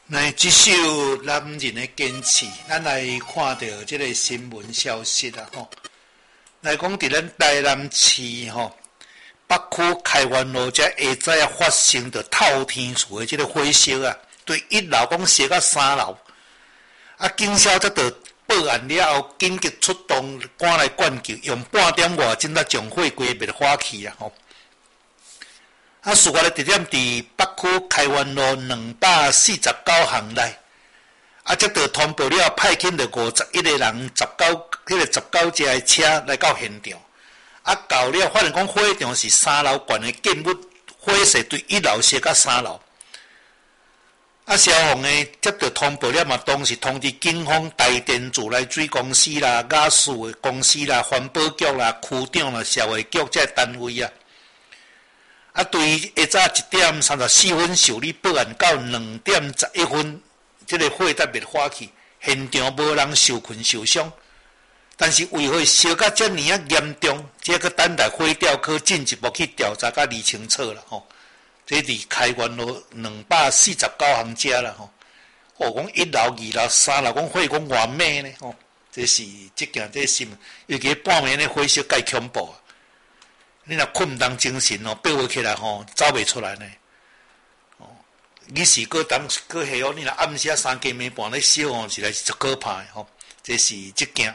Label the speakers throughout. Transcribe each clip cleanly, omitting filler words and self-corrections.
Speaker 1: 来，这首男人的坚持，咱来看到这个新闻消息啦吼。来讲，伫咱台南市吼北区开元路这下早发生着透天厝的这个火烧啊，对一楼讲烧到3楼，啊，警消则着报案了后，紧急出动赶来灌救，用半点外钟才将火归灭火去啊吼。啊，事发的地点伫北区开元路249巷内，啊，接到通报了，派遣着51个人19只的车来到现场，啊，到了发现讲火场是3楼悬的建物，火势对1楼烧到3楼。啊，消防呢接到通报了嘛，当时通知警方、台电、自来水公司啦、雅士的公司啦、环保局啦、区长啦、社会局这单位啊。啊，对于下早1点34分受理报案到2点11分，这个火才灭火去，现场无人受困受伤。但是为何烧到这么啊严重？这个等待火调科进一步去调查甲理清楚啦吼。这伫开元路249巷遮啦吼。哦，讲1楼、2楼、3楼，讲火讲偌猛呢吼。这是这件这新闻，尤其半暝的火烧介恐怖啊！你若困不当精神哦，爬回起来吼，走袂出来呢。哦，你是搁当搁下哦，你若暗时3更暝半咧烧哦，实在是足可怕的吼。这是这件。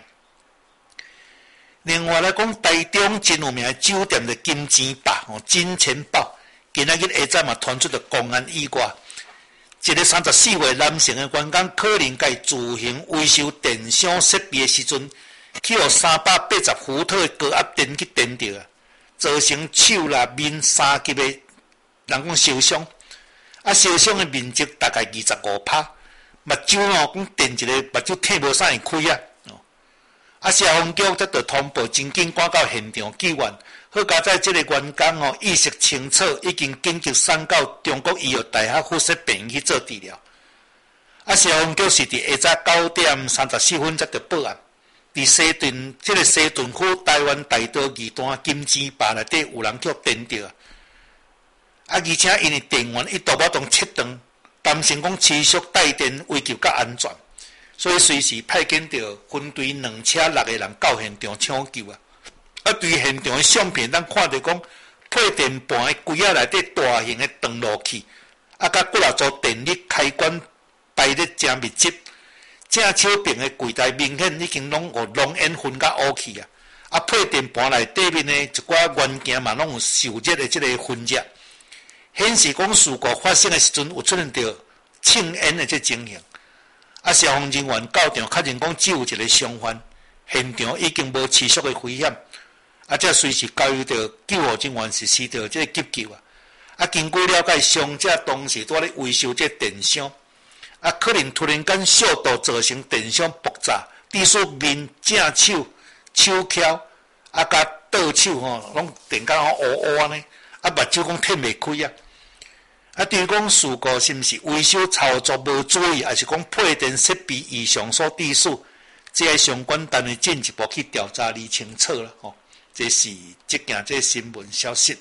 Speaker 1: 另外来讲，台中真有名的酒店的金钱豹哦，金钱豹，今仔日下早嘛传出着公安意外，一个34岁男性的员工可能在自行维修电箱设备的时阵，去互380伏特的高压电去电到啊。造成手啦、面3级的人讲烧伤，啊，烧伤的面积大概25%，目睭哦，讲电一个目睭疼无啥会开啊，啊，消防局则着通报警警赶到现场救援，好佳在这个员工哦意识清楚，已经紧急送到中国医药大学附设病院去做治疗。啊，消防局是伫下早9点34分才着报案。伫西屯，这个西屯区台湾大道二段金枝坝内底有人去电到，啊，而且因为电源一度无当切断，担心讲持续带电危及甲安全，所以随时派遣着分队2车6个人到现场抢救啊。啊，对现场的相片，咱看到讲配电盘的柜仔内底大型的断路器，啊，甲几啊组电力开关摆咧真密集。正手边的柜台明显已经拢有浓烟熏甲乌去啊！啊，配电盘内底面呢一寡元件嘛，拢有受热的这个熏热，显示讲事故发生的时阵有出现着呛烟的这情形。啊，消防人员到场确认讲只有一个伤患，现场已经无持续的危险，啊，这随时交由着救护人员实施着这个急救啊！啊，经过了解，伤者当时在咧维修这电箱。啊，可能突然间速度造成电箱爆炸，致使面、正手、手翘，啊，甲倒手吼，拢电到乌乌安尼，啊，目睭讲褪袂开啊。啊，对于讲事故是毋是维修操作无注意，还是讲配电设备异常所致使，这个相关单位进一步去调查理清楚了吼。这是这件这新闻消息。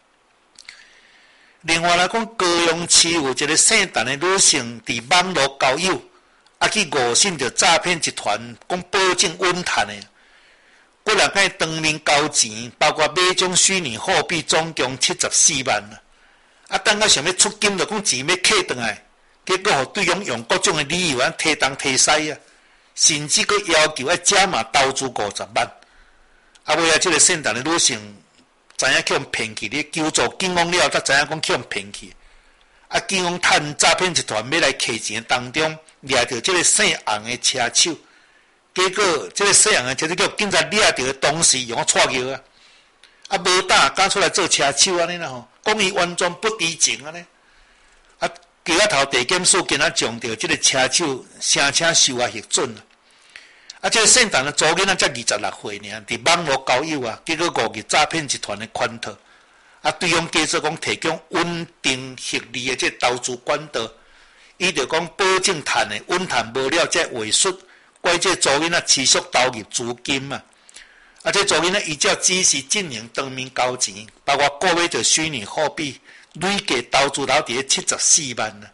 Speaker 1: 另外来讲，高雄市有一个姓陈的女性伫网络交友，啊去误信着诈骗集团，讲保证稳赚的，过来甲当面交钱，包括买种虚拟货币，总共74万啦。啊，等到想要出金，就讲钱要客转来，结果互对方用各种的理由提东提西啊，甚至佫要求要加码投资50万。啊，尾啊，这个姓陈的女性。知影去用骗去，你求助警方了，才知影讲去用骗去。啊，警方趁诈骗集团要来摕钱当中，掠到这个姓洪的车手，结果这个姓洪的车手叫警察掠到的同时用错叫啊，啊无胆敢出来做车手安尼啦吼，讲伊完全不知情安尼。啊，结果头地检署今仔将着这个车手申请收押核准了。啊，这个姓陈的查囡仔才26岁尔，伫网络交友啊，结果误入诈骗集团的圈套。啊，对方假设讲提供稳定获利的这投资管道，伊就讲保证赚的稳赚无了，才话术，怪这查囡仔持续投入资金嘛。啊，这查囡仔依照指示进行当面交钱，包括购买着虚拟货币，累计投资到伫74万啦。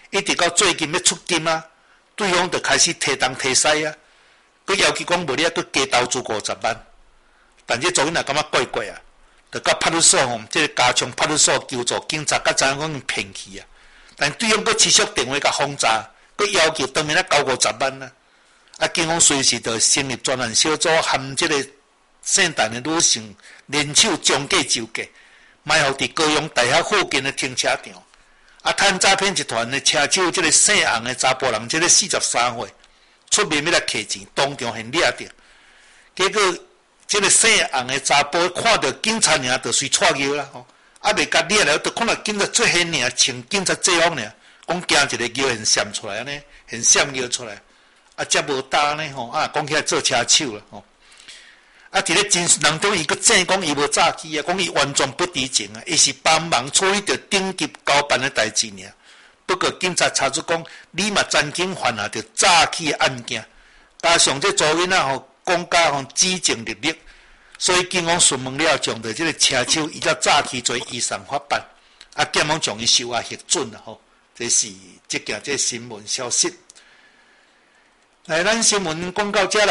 Speaker 1: 一直到最近要出金啊，对方就开始提东提西啊，佮要求讲无你啊，佮加投资50万。但这做囡仔感觉怪怪啊，就到派出所吼，即个加强派出所求助警察，甲知影讲骗去啊。但对方佮持续电话甲轰炸，佮要求当面啊交50万啊。啊，警方随时就成立专案小组，含即个姓陈的女性联手将计就计，埋伏伫高雄大学附近的停车场。啊，趁诈骗集团的车手，即个姓洪的查甫人，即个43岁，出面要来摕钱，当场现掠着。结果，即个姓洪的查甫看到警察尔，就随窜腰啦吼。啊，袂甲掠了，就看到警察出现尔，穿警察制服尔，讲惊一个腰现闪出来安尼，现闪腰出来。啊，则无搭呢吼，啊，讲起来做车手啦吼。啊，伫咧真人中，伊佫证讲伊无诈欺啊，讲伊完全不知情啊，伊是帮忙处理着顶级交办的代志尔。不过警察查出讲，你嘛曾经犯下着诈欺的案件，加上这查囡仔吼讲甲吼指证力力，所以警方询问了，将着这个车手伊则诈欺罪移送法办，啊，检方将伊收押核准啦吼。这是即件这新闻消息。来，咱新闻讲到这啦。